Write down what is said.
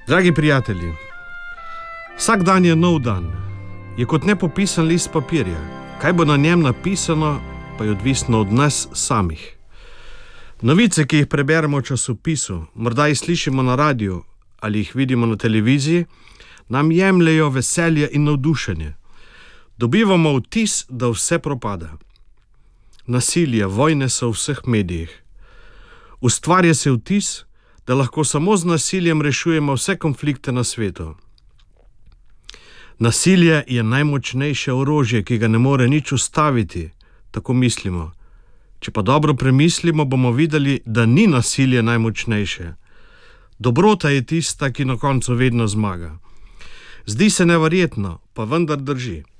Dragi prijatelji, vsak dan je nov dan, je kot nepopisan list papirja. Kaj bo na njem napisano, pa je odvisno od nas samih. Novice, ki jih preberemo v časopisu, morda jih slišimo na radiju ali jih vidimo na televiziji, nam jemljejo veselje in navdušenje. Dobivamo vtis, da vse propada. Nasilje, vojne so v vseh medijih. Ustvarja se vtis, da lahko samo z nasiljem rešujemo vse konflikte na svetu. Nasilje je najmočnejše orožje, ki ga ne more nič ustaviti, tako mislimo. Če pa dobro premislimo, bomo videli, da ni nasilje najmočnejše. Dobrota je tista, ki na koncu vedno zmaga. Zdi se neverjetno, pa vendar drži.